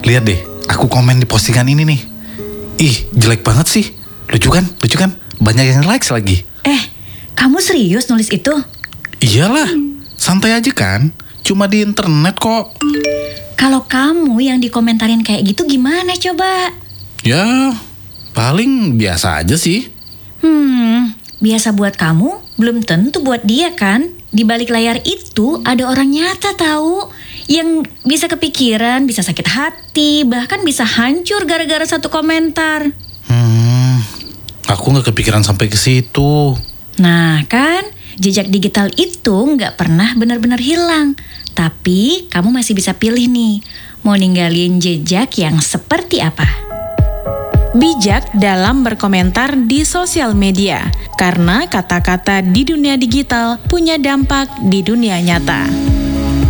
lihat deh, aku komen di postingan ini nih. Ih, jelek banget sih. Lucu kan? Banyak yang likes lagi. Kamu serius nulis itu? Iyalah, santai aja kan. Cuma di internet kok. Kalau kamu yang dikomentarin kayak gitu gimana coba? Ya, paling biasa aja sih. Biasa buat kamu, belum tentu buat dia kan? Di balik layar itu ada orang nyata tahu, yang bisa kepikiran, bisa sakit hati, bahkan bisa hancur gara-gara satu komentar. Aku gak kepikiran sampai ke situ. Nah kan, jejak digital itu nggak pernah benar-benar hilang. Tapi kamu masih bisa pilih nih, mau ninggalin jejak yang seperti apa. Bijak dalam berkomentar di sosial media, karena kata-kata di dunia digital punya dampak di dunia nyata.